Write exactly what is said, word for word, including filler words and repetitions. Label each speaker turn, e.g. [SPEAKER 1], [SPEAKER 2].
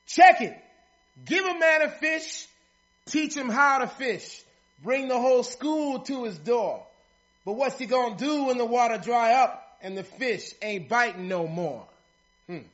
[SPEAKER 1] Check it. Give a man a fish, teach him how to fish. Bring the whole school to his door. But what's he gonna do when the water dry up and the fish ain't biting no more? Hmm.